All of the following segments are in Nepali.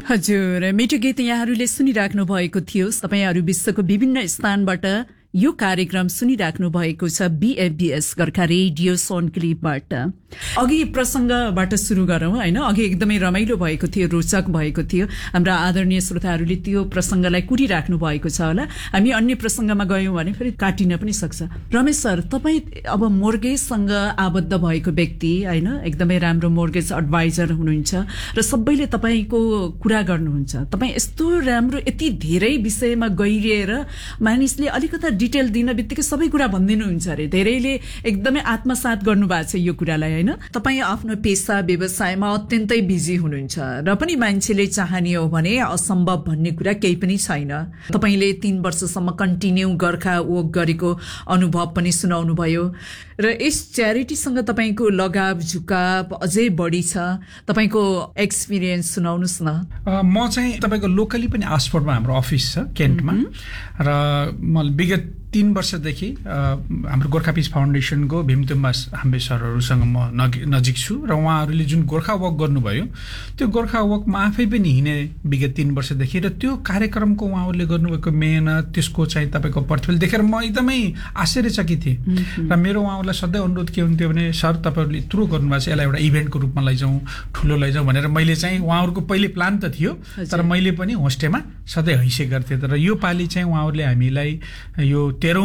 हजुर, मिठो गीत यहाँहरूले सुनिराख्नु भएको थियो। तपाईहरू विश्वको विभिन्न स्थानबाट यो कार्यक्रम सुनिराख्नु भएको छ BFBS गोर्खा रेडियो सोनक्लिपबाट। अघि प्रसंगबाट सुरु गरौँ हैन। अघि एकदमै रमाइलो भएको थियो, रोचक भएको थियो। हाम्रा आदरणीय श्रोताहरूले त्यो प्रसंगलाई कुरिराख्नु भएको छ होला। हामी अन्य प्रसंगमा गयौं भने फेरि काटिन पनि सक्छ। रमेश सर, तपाईँ अब मोर्गेजसँग आबद्ध भएको व्यक्ति हैन, एकदमै राम्रो मोर्गेज एडभाइजर हुनुहुन्छ र सबैले तपाईको कुरा गर्नुहुन्छ। तपाईँ यस्तो राम्रो यति धेरै विषयमा गहिरिएर मानिसले अलिकता डिटेल दिन बित्तिकै सबै कुरा भनिदिनुहुन्छ अरे। धेरैले एकदमै आत्मसात गर्नुभएको छ यो कुरालाई हैन। तपाईँ आफ्नो पेशा व्यवसायमा अत्यन्तै बिजी हुनुहुन्छ र पनि मान्छेले चाहने हो भने असम्भव भन्ने कुरा केही पनि छैन। तपाईले 3 वर्षसम्म कन्टिन्यू गोर्खा वक गरेको अनुभव पनि सुनाउनु भयो र यस च्यारिटीसँग तपाईको लगाव झुकाव अझै बढी छ। तपाईको एक्सपिरियन्स सुनाउनुस् न। म चाहिँ तपाईको लोकली पनि आसफोर्डमा हाम्रो अफिस छ केन्टमा र म विगत 3 वर्षदेखि हाम्रो गोर्खा पिस फाउन्डेसनको भीमतुम्बा हाम्बे सरहरूसँग म नजिक छु र उहाँहरूले जुन गोर्खा वक गर्नुभयो त्यो गोर्खा वकमा आफै पनि हिँडे विगत 3 वर्षदेखि र त्यो कार्यक्रमको उहाँहरूले गर्नुभएको मेहनत त्यसको चाहिँ तपाईँको प्रतिफल देखेर म एकदमै आश्चर्यचकित थिएँ र मेरो उहाँहरूलाई सधैँ अनुरोध के हुन्थ्यो भने सर तपाईँहरूले यत्रो गर्नुभएको छ, यसलाई एउटा इभेन्टको रूपमा लैजाउँ, ठुलो लैजाउँ भनेर मैले चाहिँ उहाँहरूको पहिले प्लान त थियो तर मैले पनि होस्टेमा सधैँ हैसे गर्थेँ। तर यो पालि चाहिँ उहाँहरूले हामीलाई यो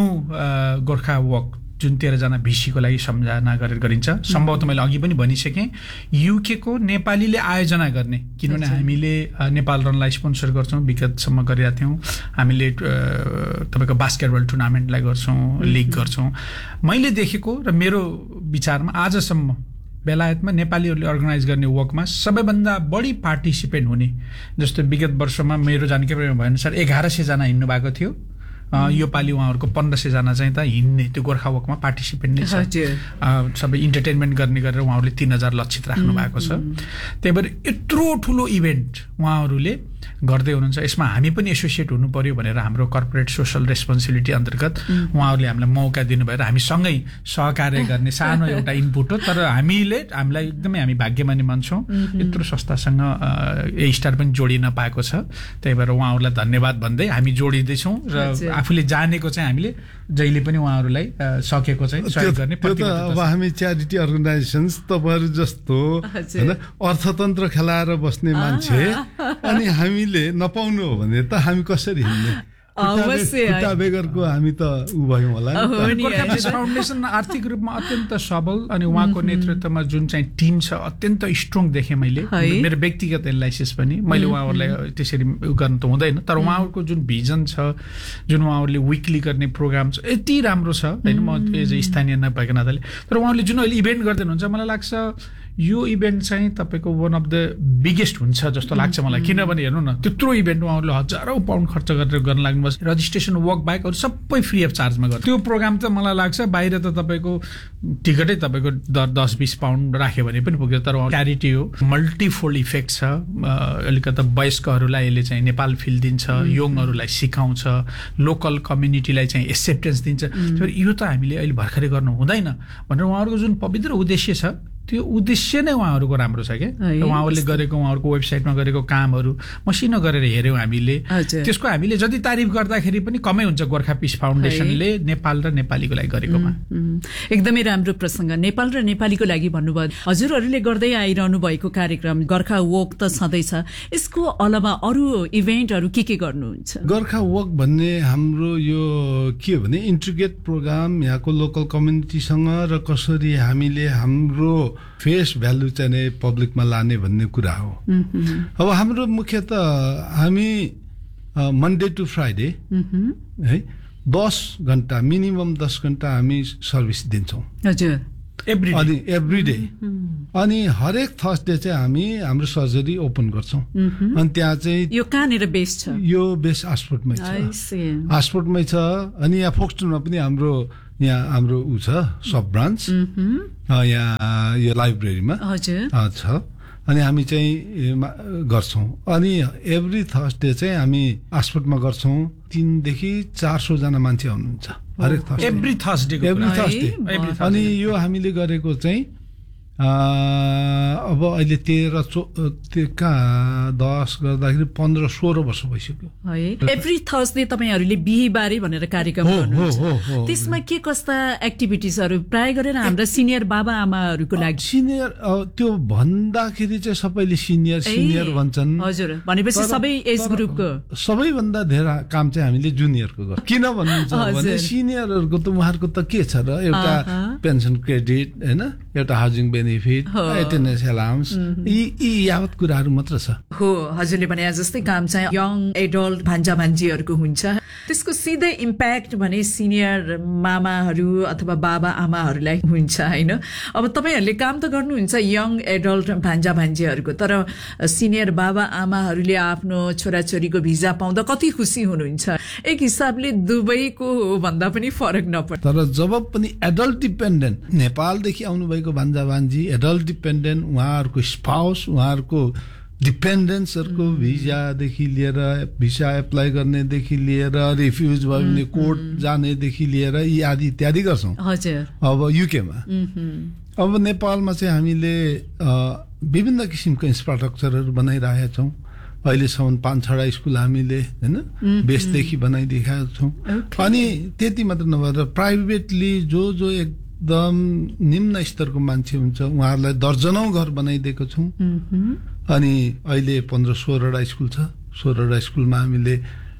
13औं गोर्खा वक जुन 13 जना भिसीको लागि सम्झना गरेर गरिन्छ, सम्भवतः मैले अघि पनि भनिसकेँ युके को नेपालीले आयोजना गर्ने, किनभने हामीले नेपाल रनलाई स्पोन्सर गर्छौँ, विगतसम्म गरिरहेका थियौँ। हामीले तपाईँको बास्केटबल टुर्नामेन्टलाई गर्छौँ, लिग गर्छौँ। मैले देखेको र मेरो विचारमा आजसम्म बेलायतमा नेपालीहरूले अर्गनाइज गर्ने वकमा सबैभन्दा बढी पार्टिसिपेन्ट हुने, जस्तो विगत वर्षमा मेरो जानकारीमा भएअनुसार 1100 जना हिँड्नु भएको थियो। यो पालि उहाँहरूको 1500 जना चाहिँ त हिँड्ने त्यो गोर्खा वकमा पार्टिसिपेन्ट नै छ। सबै इन्टरटेनमेन्ट गर्ने गरेर उहाँहरूले 3000 लक्षित राख्नु भएको छ। त्यही भएर यत्रो ठुलो इभेन्ट उहाँहरूले गर्दै हुनुहुन्छ। यसमा हामी पनि एसोसिएट हुनु पर्यो भनेर हाम्रो कर्पोरेट सोशल रेस्पोन्सिबिलिटी अन्तर्गत उहाँहरूले हामीलाई मौका दिनुभएर हामी सँगै सहकार्य गर्ने सानो एउटा इनपुट हो। तर हामीलाई एकदमै हामी भाग्यमानी मान्छौँ यत्रो संस्थासँग स्टार पनि जोडिन पाएको छ। त्यही भएर उहाँहरूलाई धन्यवाद भन्दै हामी जोडिँदैछौँ र आफूले जानेको चाहिँ हामीले जहिले पनि उहाँहरूलाई सकेको चाहिँ सहयोग गर्ने। अब हामी च्यारिटी अर्गनाइजेसन्स तपाईँहरू जस्तो हैन अर्थतन्त्र खेलाएर बस्ने मान्छे अनि हामीले नपाउनु हो भने त हामी कसरी हिँड्ने? खुट्टा बेगरको हामी त उ भयौँ होला। गोर्खा पिस फाउन्डेसन आर्थिक रूपमा अत्यन्त सबल अनि उहाँको नेतृत्वमा जुन चाहिँ टिम छ अत्यन्त स्ट्रङ देखेँ मैले। मेरो व्यक्तिगत एनालाइसिस पनि मैले उहाँहरूलाई त्यसरी गर्नु त हुँदैन, तर उहाँहरूको जुन भिजन छ, जुन उहाँहरूले विकली गर्ने प्रोग्राम छ यति राम्रो छ होइन। म एज ए स्थानीय नभएको नाताले, तर उहाँहरूले जुन अहिले इभेन्ट गर्दै हुनुहुन्छ मलाई लाग्छ यो इभेन्ट चाहिँ तपाईँको वान अफ द बिगेस्ट हुन्छ जस्तो लाग्छ मलाई। किनभने हेर्नु न त्यत्रो इभेन्ट उहाँहरूले हजारौं पाउन्ड खर्च गरेर गर्न लाग्नुभयो। रजिस्ट्रेसन वक बाहेक अरू सबै फ्री अफ चार्जमा गर्छ। त्यो प्रोग्राम त मलाई लाग्छ बाहिर त तपाईँको टिकटै तपाईँको 10-20 पाउन्ड राख्यो भने पनि पुग्छ। तर च्यारिटी हो, मल्टिफोल्ड इफेक्ट छ। अलिकता वयस्कहरूलाई यसले चाहिँ नेपाल फिल दिन्छ, यङहरूलाई सिकाउँछ, लोकल कम्युनिटीलाई चाहिँ एक्सेप्टेन्स दिन्छ। यो त हामीले अहिले भर्खरै गर्नु हुँदैन भनेर उहाँहरूको जुन पवित्र उद्देश्य छ त्यो उद्देश्य नै उहाँहरूको राम्रो छ क्या। उहाँहरूले गरेको उहाँहरूको वेबसाइटमा गरेको कामहरू मसिनो गरेर हेऱ्यौँ हामीले, त्यसको हामीले जति तारिफ गर्दाखेरि पनि कमै हुन्छ गोर्खा पिस फाउन्डेसनले नेपाल र नेपालीको लागि गरेकोमा। एकदमै राम्रो प्रसङ्ग, नेपाल र नेपालीको लागि भन्नुभयो। हजुरहरूले गर्दै आइरहनु भएको कार्यक्रम गोर्खा वक त छँदैछ, यसको अलावा अरू इभेन्टहरू के गर्नुहुन्छ? गोर्खा वक भन्ने हाम्रो यो के भने इन्ट्रिग्रेट प्रोग्राम यहाँको लोकल कम्युनिटीसँग र कसरी हामीले हाम्रो फेस भ्यालु चाहिँ पब्लिकमा लाने भन्ने कुरा हो। अब हाम्रो मुख्यतः हामी मन्डे टु फ्राइडे है 10 घण्टा मिनिमम 10 घण्टा हामी सर्भिस दिन्छौँ अनि एभ्री डे। अनि हरेक थर्सडे चाहिँ हामी हाम्रो सर्जरी ओपन गर्छौँ। अनि त्यहाँ चाहिँ यो कहाँनिर बेस छ? यो बेस आसफोर्डमै छ, आसफोर्डमै छ। अनि यहाँ फोक्सटनमा पनि यहाँ हाम्रो ऊ छ सब ब्रान्च यहाँ यो लाइब्रेरीमा छ। अनि हामी चाहिँ गर्छौँ। अनि एभ्री थर्सडे चाहिँ हामी आसफोर्डमा गर्छौँ। 300 देखि 400 जना मान्छे आउनुहुन्छ हरेक थर्सडे, एभ्री थर्सडे। अनि यो हामीले गरेको चाहिँ अब अहिले 13 कहाँ 10 गर्दाखेरि 15-16 वर्ष भइसक्यो है। एभ्री थर्सडे तपाईँहरूले बिहीबारे भनेर कार्यक्रम गर्नुहुन्छ, हो। त्यसमा के कस्ता एक्टिभिटिजहरू प्राय गरेर हाम्रा सिनियर बाबा आमाहरूको लागि? सिनियर त्यो भन्दाखेरि चाहिँ सबैले सिनियर भन्छन्। हजुर, भनेपछि सबै एज ग्रुपको सबैभन्दा धेरै काम चाहिँ हामीले जुनियरको गर्छौँ। किन भन्नुहुन्छ भने सिनियरहरूको त उहाँहरूको त के छ र, एउटा पेन्सन क्रेडिट होइन, एउटा हाउसिङ बेनिफिट, एटेन्डेन्स एलाउन्स, यी यावत कुराहरू मात्र छ। हो, हजुरले भने जस्तै काम चाहिँ यङ एडल्ट भान्जा भान्जीहरूको हुन्छ, त्यसको सिधै इम्प्याक्ट भने सिनियर मामाहरू अथवा बाबा आमाहरूलाई हुन्छ होइन। अब तपाईँहरूले काम त गर्नुहुन्छ यङ एडल्ट भान्जा भान्जीहरूको, तर सिनियर बाबा आमाहरूले आफ्नो छोराछोरीको भिजा पाउँदा कति खुसी हुनुहुन्छ? एक हिसाबले दुबईको हो भन्दा पनि फरक नपर्छ। तर जब पनि एडल्ट डिपेन्डेन्ट नेपालदेखि आउनुभएको भान्जा भान्जी एडल्ट डिपेन्डेन्ट, उहाँहरूको स्पाउस, उहाँहरूको डिपेन्डेन्ट्सहरूको भिजादेखि लिएर, भिसा एप्लाई गर्नेदेखि लिएर, रिफ्युज भयो भने कोर्ट जानेदेखि लिएर यी आदि इत्यादि गर्छौँ। हजुर, अब युकेमा। अब नेपालमा चाहिँ हामीले विभिन्न किसिमको इन्फ्रास्ट्रक्चरहरू बनाइरहेका छौँ। अहिलेसम्म 5-6 स्कुल हामीले होइन बेसदेखि बनाइदिएका छौँ। अनि त्यति मात्र नभएर प्राइभेटली जो एकदम निम्न स्तरको मान्छे हुन्छ उहाँहरूलाई दर्जनौं घर बनाइदिएको छौँ। अनि अहिले 15-16वटा स्कुल छ। 16वटा स्कुलमा हामीले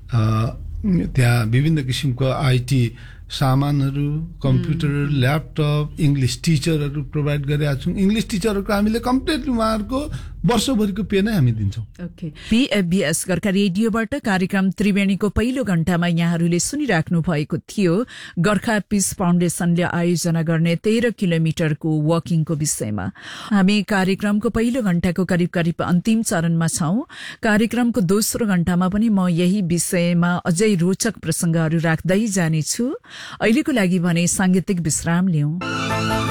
त्यहाँ विभिन्न किसिमको आइटी सामानहरू, कम्प्युटर, ल्यापटप, इङ्ग्लिस टिचरहरू प्रोभाइड गरेका छौँ। इङ्ग्लिस टिचरहरूको हामीले कम्प्लिटली उहाँहरूको वर्षभरिको पे नै हामी दिन्छौँ। ओके, बीएफबीएस गोर्खा रेडियोबाट कार्यक्रम त्रिवेणीको पहिलो घण्टामा यहाँहरूले सुनिराख्नु भएको थियो गोर्खा पीस फाउन्डेसनले आयोजना गर्ने 13 किलोमिटरको वकिङको विषयमा। हामी कार्यक्रमको पहिलो घण्टाको करिब अन्तिम चरणमा छौं। कार्यक्रमको दोस्रो घण्टामा पनि म यही विषयमा अझै रोचक प्रसंगहरू राख्दै जानेछु। अहिलेको लागि भने सांगीतिक विश्राम लिऊं।